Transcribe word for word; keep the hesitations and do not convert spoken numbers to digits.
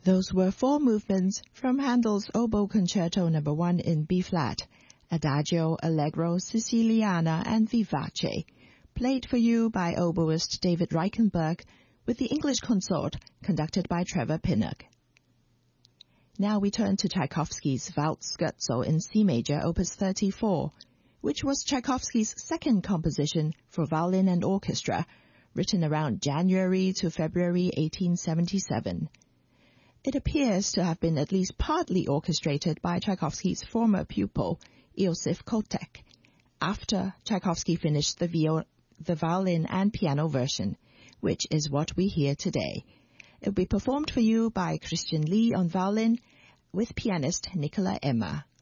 Those were four movements from Handel's Oboe Concerto number one in B-flat, Adagio, Allegro, Siciliana, and Vivace, played for you by oboist David Reichenberg with the English Consort conducted by Trevor Pinnock. Now we turn to Tchaikovsky's Waltz Scherzo in C major, opus thirty-four, which was Tchaikovsky's second composition for violin and orchestra, written around January to February eighteen seventy-seven. It appears to have been at least partly orchestrated by Tchaikovsky's former pupil, Iosif Kotek, after Tchaikovsky finished the, viol- the violin and piano version, which is what we hear today. It will be performed for you by Christian Lee on violin with pianist Nicola Emma.